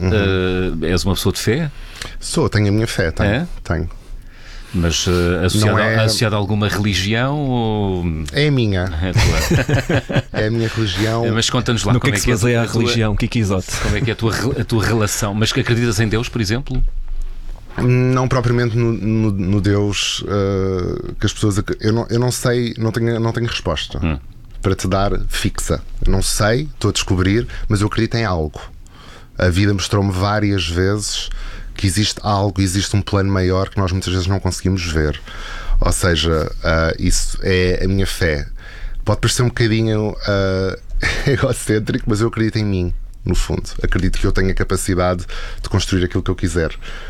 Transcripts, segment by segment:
És uma pessoa de fé? Tenho a minha fé, tenho. Mas associado a alguma religião? Ou... É a minha. É a minha religião. Mas conta-nos lá no como é que se baseia a religião, Kiki Isote. Como é que é a tua relação? Mas que acreditas em Deus, por exemplo? Não propriamente no Deus que as pessoas. Eu não sei, não tenho resposta para te dar fixa. Não sei, estou a descobrir, mas eu acredito em algo. A vida mostrou-me várias vezes que existe algo, existe um plano maior que nós muitas vezes não conseguimos ver. Ou seja, isso é a minha fé. Pode parecer um bocadinho egocêntrico, mas eu acredito em mim, no fundo. Acredito que eu tenho a capacidade de construir aquilo que eu quiser.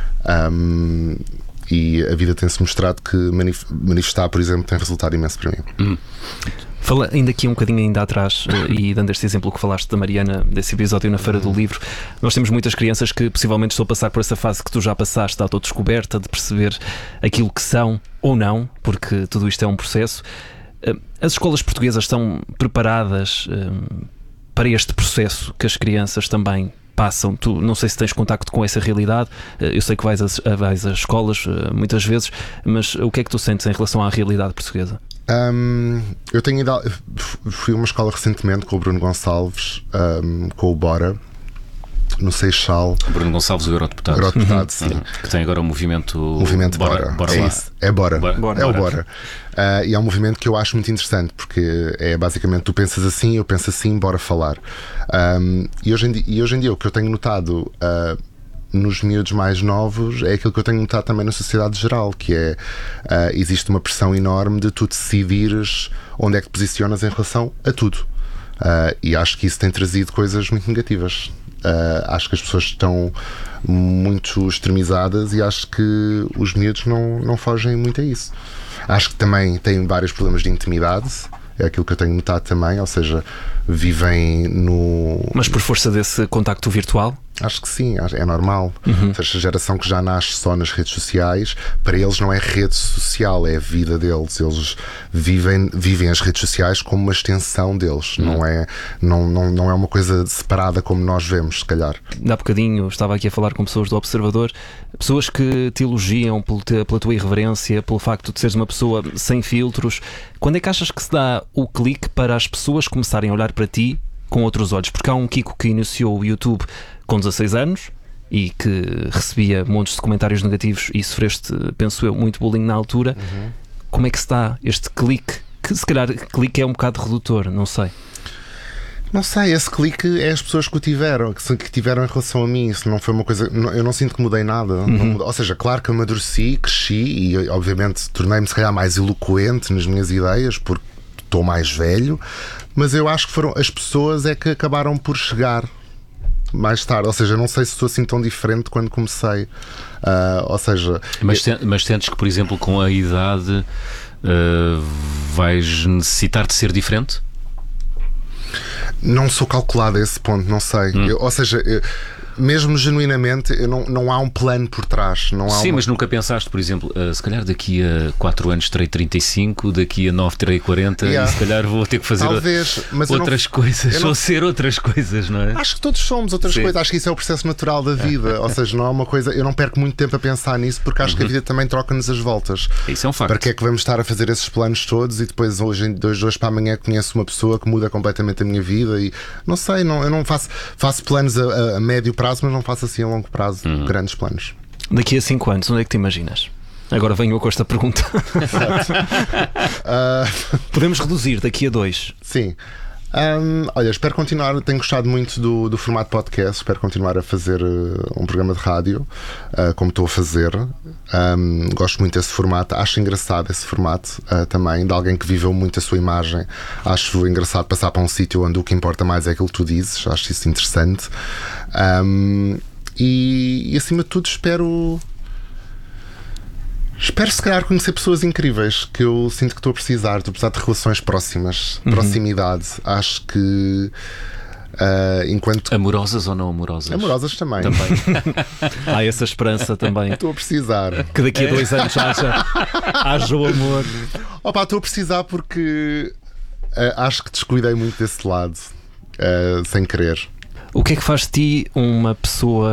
E a vida tem-se mostrado que manifestar, por exemplo, tem resultado imenso para mim. Fala ainda aqui um bocadinho ainda atrás e dando este exemplo que falaste da Mariana, desse episódio na Feira do Livro, nós temos muitas crianças que possivelmente estão a passar por essa fase que tu já passaste, da autodescoberta, de perceber aquilo que são ou não, porque tudo isto é um processo. As escolas portuguesas estão preparadas para este processo que as crianças também passam? Tu não sei se tens contacto com essa realidade. Eu sei que vais às escolas muitas vezes, mas o que é que tu sentes em relação à realidade portuguesa? Eu fui a uma escola recentemente com o Bruno Gonçalves, com o Bora, no Seixal. Bruno Gonçalves, o Eurodeputado. Sim. Que tem agora o movimento Bora. Bora é lá. isso. É Bora. É o Bora. E é um movimento que eu acho muito interessante, porque é basicamente tu pensas assim, eu penso assim, bora falar. E hoje em dia o que eu tenho notado nos miúdos mais novos é aquilo que eu tenho notado também na sociedade geral, que é existe uma pressão enorme de tu decidires onde é que te posicionas em relação a tudo. E acho que isso tem trazido coisas muito negativas. Acho que as pessoas estão muito extremizadas e acho que os miúdos não fogem muito a isso. Acho que também têm vários problemas de intimidade. É aquilo que eu tenho notado também, ou seja, vivem no... Mas por força desse contacto virtual? Acho que sim, é normal. Ou seja, a geração que já nasce só nas redes sociais, para eles não é rede social, é a vida deles. Eles vivem as redes sociais como uma extensão deles. Não é uma coisa separada como nós vemos, se calhar. Há bocadinho estava aqui a falar com pessoas do Observador, pessoas que te elogiam pela tua irreverência, pelo facto de seres uma pessoa sem filtros. Quando é que achas que se dá o clique para as pessoas começarem a olhar para ti com outros olhos? Porque há um Kiko que iniciou o YouTube com 16 anos e que recebia montes de comentários negativos e sofreste, penso eu, muito bullying na altura. Como é que se dá este clique? Que se calhar clique é um bocado redutor, não sei. Não sei, esse clique é as pessoas que o tiveram, que tiveram em relação a mim. Isso não foi uma coisa. Eu não sinto que mudei nada. Ou seja, claro que eu amadureci, cresci e, obviamente, tornei-me se calhar mais eloquente nas minhas ideias, porque estou mais velho. Mas eu acho que foram as pessoas é que acabaram por chegar mais tarde. Ou seja, não sei se estou assim tão diferente quando comecei. Ou seja, mas sentes que, por exemplo, com a idade vais necessitar de ser diferente? Não sou calculado a esse ponto, não sei. Ou seja, mesmo genuinamente, não há um plano por trás. Sim, mas nunca pensaste, por exemplo, se calhar daqui a 4 anos terei 35, daqui a 9 terei 40 e se calhar vou ter que fazer outras coisas, ou ser outras coisas, não é? Acho que todos somos outras coisas. Acho que isso é o processo natural da vida. Ou seja, não é uma coisa. Eu não perco muito tempo a pensar nisso, porque acho que a vida também troca-nos as voltas. Isso é um facto. Para que é que vamos estar a fazer esses planos todos e depois hoje para amanhã conheço uma pessoa que muda completamente a minha vida e não sei, eu não faço planos a médio prazo, mas não faço assim a longo prazo grandes planos. Daqui a 5 anos, onde é que te imaginas? Agora venho eu com esta pergunta. Podemos reduzir daqui a 2. Sim. Olha, espero continuar. Tenho gostado muito do formato podcast. Espero continuar a fazer um programa de rádio, como estou a fazer. Gosto muito desse formato. Acho engraçado esse formato também, de alguém que viveu muito a sua imagem. Acho engraçado passar para um sítio onde o que importa mais é aquilo que tu dizes. Acho isso interessante. E acima de tudo espero se calhar conhecer pessoas incríveis que eu sinto que estou a precisar de relações próximas, proximidade. Acho que enquanto... Amorosas ou não amorosas? Amorosas também. Há essa esperança também. Estou a precisar. Que daqui a 2 anos haja o amor. Estou a precisar porque acho que descuidei muito desse lado, sem querer. O que é que faz de ti uma pessoa